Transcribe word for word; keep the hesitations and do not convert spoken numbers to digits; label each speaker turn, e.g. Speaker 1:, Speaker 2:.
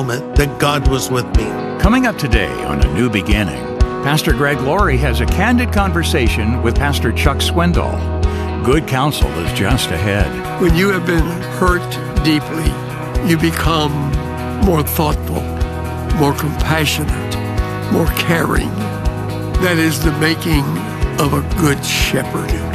Speaker 1: that God was with me.
Speaker 2: Coming up today on A New Beginning, Pastor Greg Laurie has a candid conversation with Pastor Chuck Swindoll. Good counsel is just ahead.
Speaker 3: When you have been hurt deeply, you become more thoughtful, more compassionate, more caring. That is the making of a good shepherd.